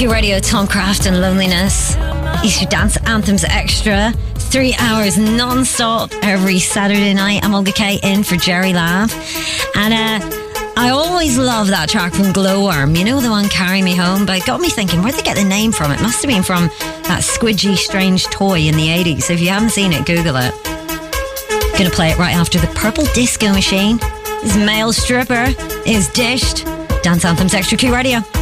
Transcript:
Q Radio, Tom Craft and Loneliness. Easter Dance Anthems Extra. 3 hours non-stop every Saturday night. I'm Olga K in for Jerry Laugh. And I always love that track from Glowworm. You know, the one Carry Me Home? But it got me thinking, where'd they get the name from? It must have been from that squidgy, strange toy in the 80s. So if you haven't seen it, Google it. Gonna play it right after the Purple Disco Machine. This male stripper is dished. Dance Anthems Extra, Q Radio.